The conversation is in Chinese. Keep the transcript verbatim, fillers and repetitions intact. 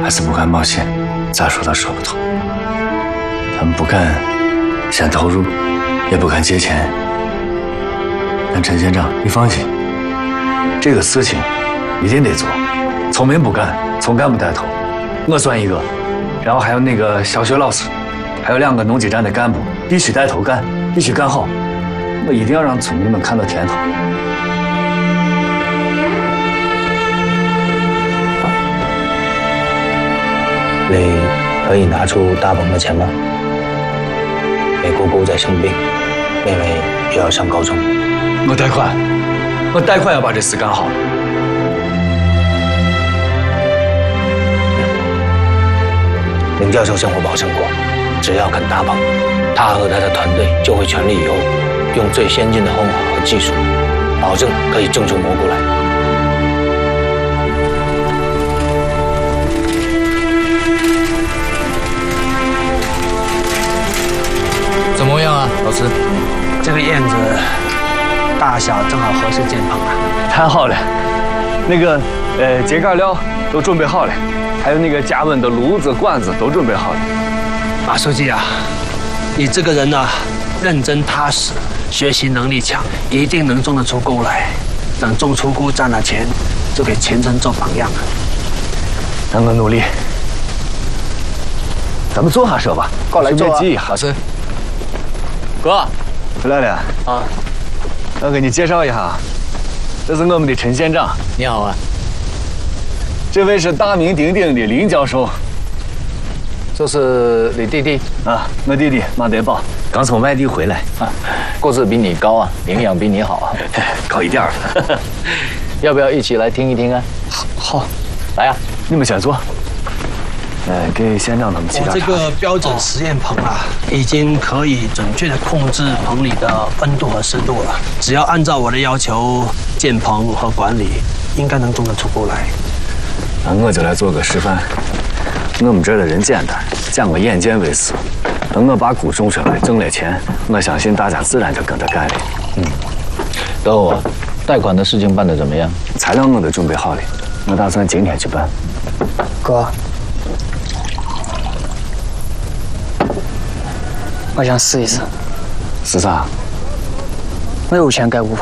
还是不敢冒险，咋说都说不通。他们不敢先投入，也不敢借钱。但陈县长，你放心，这个事情一定得做，聪明不干，从干部带头，我算一个，然后还有那个小学老师，还有两个农机站的干部，必须带头干，必须干好。我一定要让村民们看到甜头。 你可以拿出大鹏的钱吗？你姑姑在生病，妹妹又要上高中。 我贷款，我贷款要把这事干好。 林教授生活保证过，只要肯大鹏，他和他的团队就会全力以赴，用最先进的方法和技术，保证可以种出蘑菇来。 怎么样啊，老师？ 这个燕子大小正好合适建棚啊！ 太好了，那个呃秸秆料都准备好了，还有那个加温的炉子、管子都准备好了。 马书记啊，你这个人呢、啊，认真踏实，学习能力强，一定能种得出菇来。等种出菇赚了钱，就给前程做榜样啊！ 让我努力。咱们坐下说吧， 过来坐啊， 记一下。 老师。哥， 回来了啊！ 我给你介绍一下，这是我们的陈县长。 你好啊。 这位是大名鼎鼎的林教授。 这是你弟弟啊，我弟弟马德宝，刚从外地回来啊， 个子比你高啊，营养比你好啊， 高一点儿。 要不要一起来听一听啊？ 好， 来啊， 你们先坐。呃，给县长他们沏点茶。 这个标准实验棚啊，已经可以准确的控制棚里的温度和湿度了。只要按照我的要求建棚和管理，应该能种得出菇来。 那我就来做个示范。我们这儿的人简单，讲个眼见为实。等我把菇种出来，挣了钱，我相信大家自然就跟着干了。 嗯，等我，贷款的事情办得怎么样？ 材料我都准备好了，我打算今天去办。 哥，我想试一试。 是啥？ 我有钱盖屋棚，